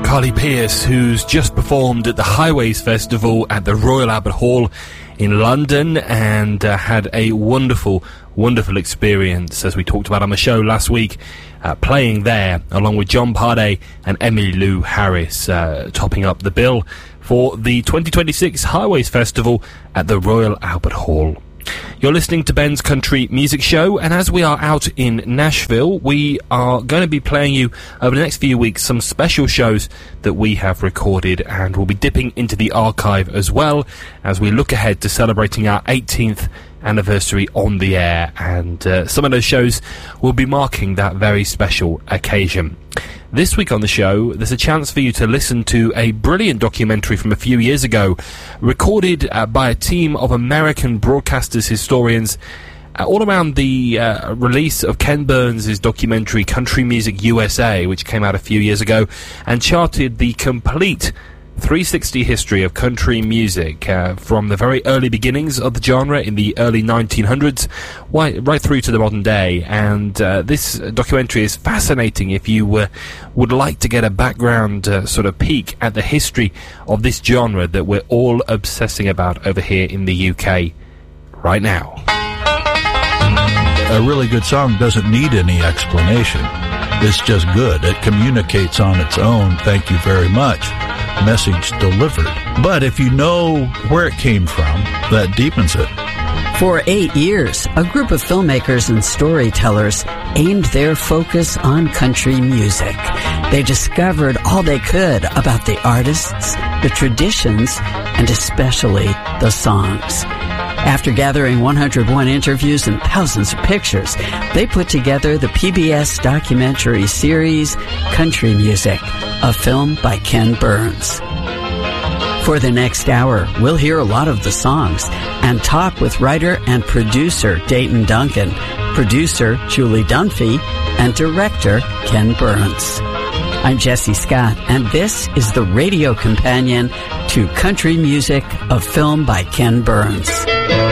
Carly Pearce, who's just performed at the Highways Festival at the Royal Albert Hall in London and had a wonderful experience, as we talked about on the show last week, playing there along with John Parday and Emmylou Harris, topping up the bill for the 2026 Highways Festival at the Royal Albert Hall. You're listening to Ben's Country Music Show, and as we are out in Nashville, we are going to be playing you over the next few weeks some special shows that we have recorded, and we'll be dipping into the archive as well as we look ahead to celebrating our 18th anniversary on the air, and some of those shows will be marking that very special occasion. This week on the show, there's a chance for you to listen to a brilliant documentary from a few years ago, recorded by a team of American broadcasters, historians, all around the release of Ken Burns' documentary Country Music USA, which came out a few years ago, and charted the complete 360 history of country music, from the very early beginnings of the genre in the early 1900s right through to the modern day. And this documentary is fascinating if you would like to get a background sort of peek at the history of this genre that we're all obsessing about over here in the UK right now. A really good song doesn't need any explanation. It's just good. It communicates on its own. Thank you very much. Message delivered. But if you know where it came from, that deepens it. For 8 years, a group of filmmakers and storytellers aimed their focus on country music. They discovered all they could about the artists, the traditions, and especially the songs. After gathering 101 interviews and thousands of pictures, they put together the PBS documentary series Country Music, a film by Ken Burns. For the next hour, we'll hear a lot of the songs and talk with writer and producer Dayton Duncan, producer Julie Dunphy, and director Ken Burns. I'm Jesse Scott, and this is the radio companion to Country Music, a film by Ken Burns.